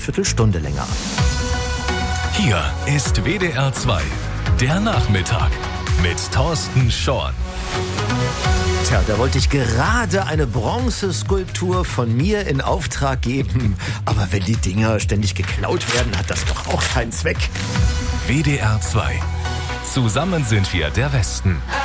Viertelstunde länger. Hier ist WDR 2, der Nachmittag mit Thorsten Schorn. Tja, da wollte ich gerade eine Bronzeskulptur von mir in Auftrag geben. Aber wenn die Dinger ständig geklaut werden, hat das doch auch keinen Zweck. WDR 2. Zusammen sind wir der Westen.